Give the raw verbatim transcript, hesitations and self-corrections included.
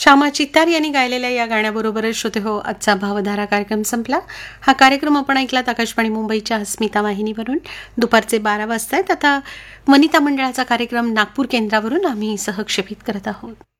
श्यामा चित्तार यांनी गायलेल्या या गाण्याबरोबरच श्रोते हो आजचा भावधारा कार्यक्रम संपला. हा कार्यक्रम आपण ऐकलात आकाशवाणी मुंबईच्या अस्मिता वाहिनीवरून. दुपारचे बारा वाजता आहेत. आता वनिता मंडळाचा कार्यक्रम नागपूर केंद्रावरून आम्ही सहक्षेपित करत आहोत.